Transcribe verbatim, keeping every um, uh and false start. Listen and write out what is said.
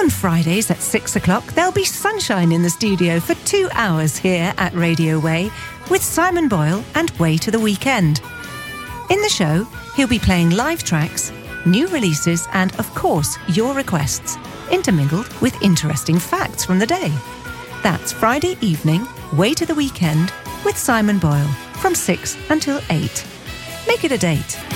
On Fridays at six o'clock, there'll be sunshine in the studio for two hours here at Radio Way with Simon Boyle and Way to the Weekend. In the show, he'll be playing live tracks, new releases and, of course, your requests, intermingled with interesting facts from the day. That's Friday evening, Way to the Weekend with Simon Boyle from six until eight. Make it a date.